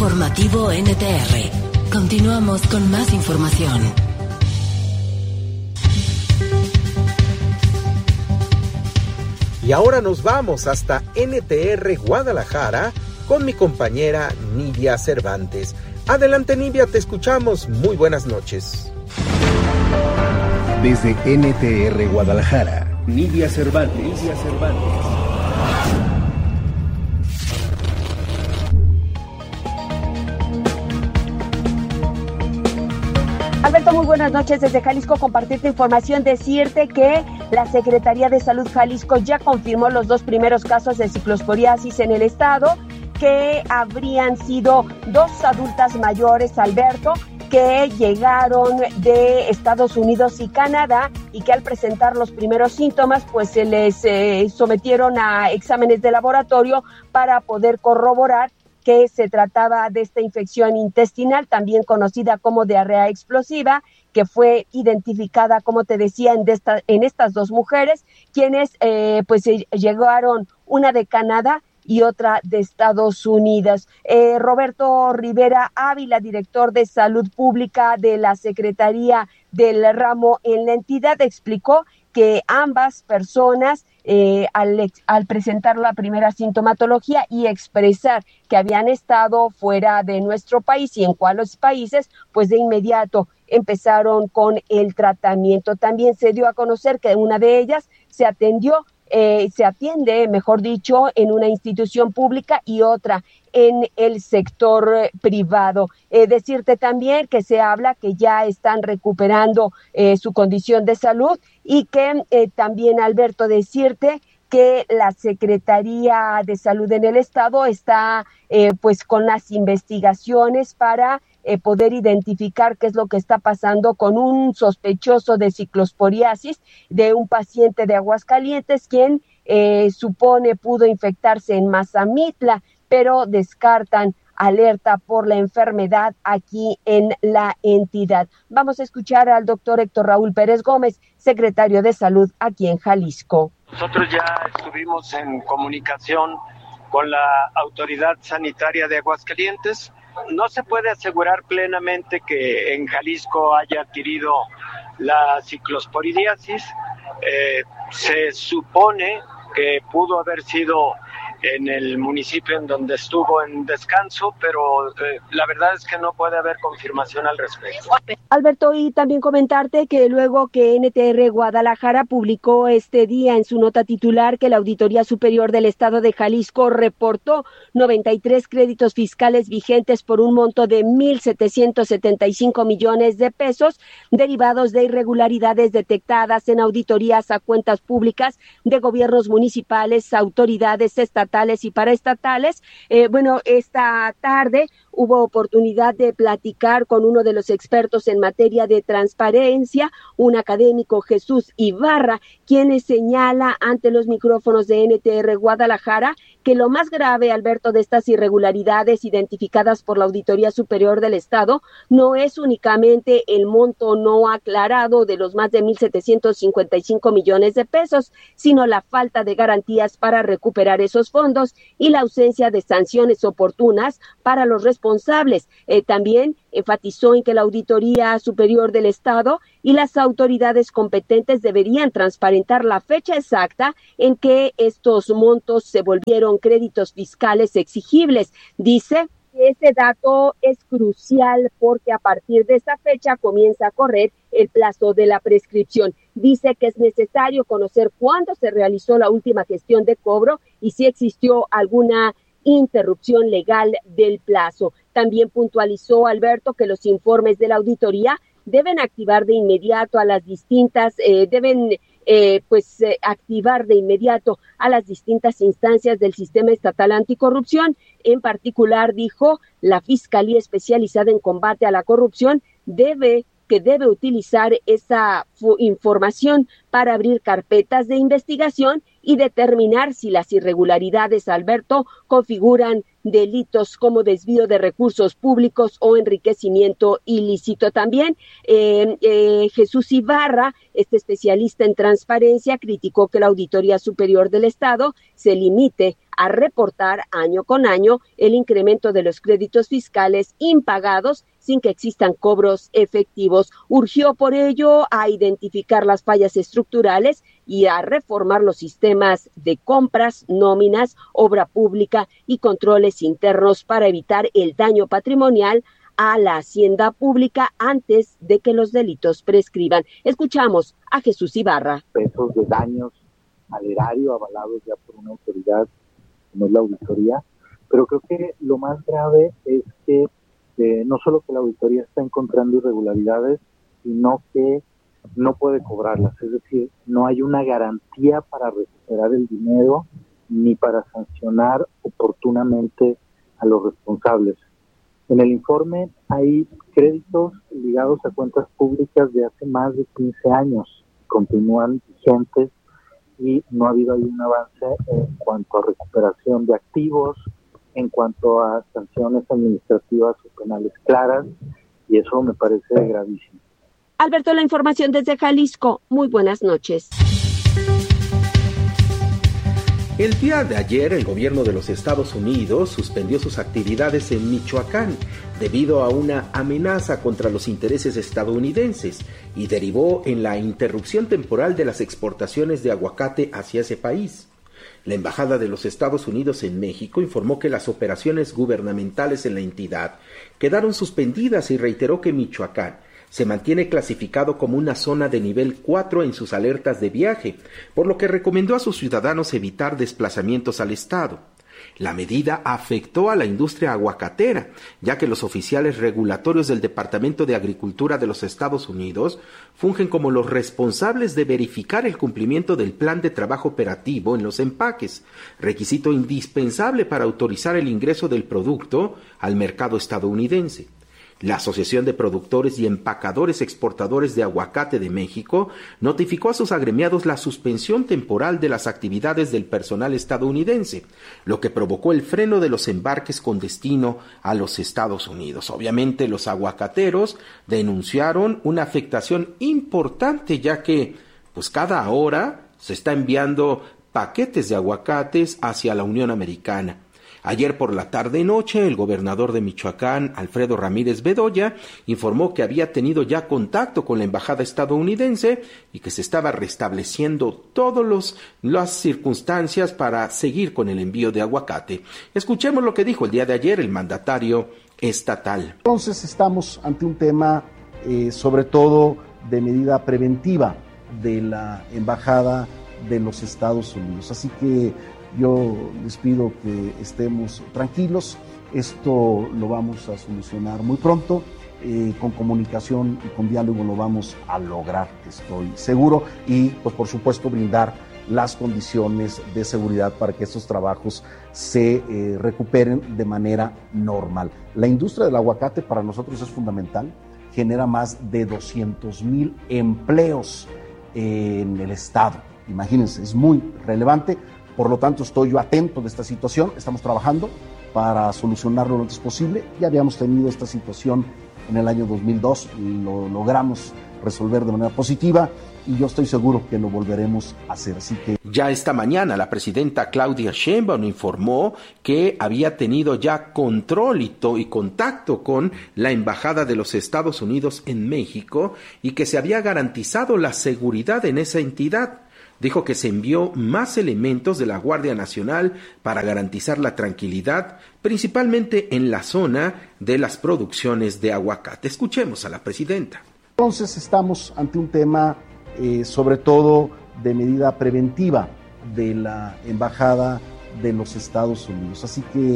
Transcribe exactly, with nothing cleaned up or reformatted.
Informativo N T R. Continuamos con más información. Y ahora nos vamos hasta N T R Guadalajara con mi compañera Nidia Cervantes. Adelante, Nidia, te escuchamos. Muy buenas noches. Desde N T R Guadalajara, Nidia Cervantes. Nidia Cervantes. Alberto, muy buenas noches desde Jalisco. Compartirte información, decirte que la Secretaría de Salud Jalisco ya confirmó los dos primeros casos de ciclosporiasis en el estado, que habrían sido dos adultas mayores, Alberto, que llegaron de Estados Unidos y Canadá y que al presentar los primeros síntomas, pues se les eh, sometieron a exámenes de laboratorio para poder corroborar que se trataba de esta infección intestinal, también conocida como diarrea explosiva, que fue identificada, como te decía, en, de esta, en estas dos mujeres, quienes eh, pues llegaron, una de Canadá y otra de Estados Unidos. Eh, Roberto Rivera Ávila, director de Salud Pública de la Secretaría del Ramo en la entidad, explicó que ambas personas, eh, al, al presentar la primera sintomatología y expresar que habían estado fuera de nuestro país y en cuáles países, pues de inmediato empezaron con el tratamiento. También se dio a conocer que una de ellas se atendió Eh, se atiende, mejor dicho, en una institución pública y otra en el sector eh, privado. Eh, decirte también que se habla que ya están recuperando eh, su condición de salud y que eh, también, Alberto, decirte que la Secretaría de Salud en el estado está eh, pues con las investigaciones para Eh, poder identificar qué es lo que está pasando con un sospechoso de ciclosporiasis de un paciente de Aguascalientes, quien eh, supone pudo infectarse en Mazamitla, pero descartan alerta por la enfermedad aquí en la entidad. Vamos a escuchar al doctor Héctor Raúl Pérez Gómez, secretario de Salud aquí en Jalisco. Nosotros ya estuvimos en comunicación con la autoridad sanitaria de Aguascalientes. No se puede asegurar plenamente que en Jalisco haya adquirido la ciclosporidiasis. Eh, se supone que pudo haber sido en el municipio en donde estuvo en descanso, pero eh, la verdad es que no puede haber confirmación al respecto. Alberto, y también comentarte que luego que N T R Guadalajara publicó este día en su nota titular que la Auditoría Superior del Estado de Jalisco reportó noventa y tres créditos fiscales vigentes por un monto de mil setecientos setenta y cinco millones de pesos derivados de irregularidades detectadas en auditorías a cuentas públicas de gobiernos municipales, autoridades estatales y paraestatales. Eh, bueno, esta tarde hubo oportunidad de platicar con uno de los expertos en materia de transparencia, un académico, Jesús Ibarra, quien señala ante los micrófonos de N T R Guadalajara que lo más grave, Alberto, de estas irregularidades identificadas por la Auditoría Superior del Estado no es únicamente el monto no aclarado de los más de mil setecientos cincuenta y cinco millones de pesos, sino la falta de garantías para recuperar esos fondos y la ausencia de sanciones oportunas para los responsables. Eh, también enfatizó en que la Auditoría Superior del Estado y las autoridades competentes deberían transparentar la fecha exacta en que estos montos se volvieron créditos fiscales exigibles. Dice que ese dato es crucial porque a partir de esa fecha comienza a correr el plazo de la prescripción. Dice que es necesario conocer cuándo se realizó la última gestión de cobro y si existió alguna interrupción legal del plazo. También puntualizó, Alberto, que los informes de la auditoría deben activar de inmediato a las distintas, eh, deben eh, pues eh, activar de inmediato a las distintas instancias del sistema estatal anticorrupción. En particular, dijo, la Fiscalía Especializada en Combate a la Corrupción debe que debe utilizar esa información para abrir carpetas de investigación y determinar si las irregularidades, Alberto, configuran delitos como desvío de recursos públicos o enriquecimiento ilícito. También eh, eh, Jesús Ibarra, este especialista en transparencia, criticó que la Auditoría Superior del Estado se limite a reportar año con año el incremento de los créditos fiscales impagados sin que existan cobros efectivos. Urgió por ello a identificar las fallas estructurales y a reformar los sistemas de compras, nóminas, obra pública y controles internos para evitar el daño patrimonial a la hacienda pública antes de que los delitos prescriban. Escuchamos a Jesús Ibarra. Pesos de daños al erario avalados ya por una autoridad como es la auditoría, pero creo que lo más grave es que eh, no solo que la auditoría está encontrando irregularidades, sino que no puede cobrarlas, es decir, no hay una garantía para recuperar el dinero ni para sancionar oportunamente a los responsables. En el informe hay créditos ligados a cuentas públicas de hace más de quince años, continúan vigentes y no ha habido ahí un avance en cuanto a recuperación de activos, en cuanto a sanciones administrativas o penales claras, y eso me parece gravísimo. Alberto, la información desde Jalisco. Muy buenas noches. El día de ayer, el gobierno de los Estados Unidos suspendió sus actividades en Michoacán debido a una amenaza contra los intereses estadounidenses y derivó en la interrupción temporal de las exportaciones de aguacate hacia ese país. La Embajada de los Estados Unidos en México informó que las operaciones gubernamentales en la entidad quedaron suspendidas y reiteró que Michoacán se mantiene clasificado como una zona de nivel cuatro en sus alertas de viaje, por lo que recomendó a sus ciudadanos evitar desplazamientos al estado. La medida afectó a la industria aguacatera, ya que los oficiales regulatorios del Departamento de Agricultura de los Estados Unidos fungen como los responsables de verificar el cumplimiento del plan de trabajo operativo en los empaques, requisito indispensable para autorizar el ingreso del producto al mercado estadounidense. La Asociación de Productores y Empacadores Exportadores de Aguacate de México notificó a sus agremiados la suspensión temporal de las actividades del personal estadounidense, lo que provocó el freno de los embarques con destino a los Estados Unidos. Obviamente, los aguacateros denunciaron una afectación importante, ya que pues cada hora se está enviando paquetes de aguacates hacia la Unión Americana. Ayer por la tarde-noche, el gobernador de Michoacán, Alfredo Ramírez Bedoya, informó que había tenido ya contacto con la embajada estadounidense y que se estaba restableciendo todas los, las circunstancias para seguir con el envío de aguacate. Escuchemos lo que dijo el día de ayer el mandatario estatal. Entonces estamos ante un tema eh, sobre todo de medida preventiva de la embajada de los Estados Unidos. Así que yo les pido que estemos tranquilos, esto lo vamos a solucionar muy pronto, eh, con comunicación y con diálogo lo vamos a lograr, estoy seguro, y pues por supuesto brindar las condiciones de seguridad para que estos trabajos se eh, recuperen de manera normal. La industria del aguacate para nosotros es fundamental, genera más de doscientos mil empleos en el estado, imagínense, es muy relevante. Por lo tanto, estoy yo atento de esta situación, estamos trabajando para solucionarlo lo antes posible. Ya habíamos tenido esta situación en el año dos mil dos, lo logramos resolver de manera positiva y yo estoy seguro que lo volveremos a hacer. Así que ya esta mañana la presidenta Claudia Sheinbaum informó que había tenido ya control y, to- y contacto con la Embajada de los Estados Unidos en México y que se había garantizado la seguridad en esa entidad. Dijo que se envió más elementos de la Guardia Nacional para garantizar la tranquilidad, principalmente en la zona de las producciones de aguacate. Escuchemos a la presidenta. Entonces estamos ante un tema eh, sobre todo de medida preventiva de la Embajada de los Estados Unidos. Así que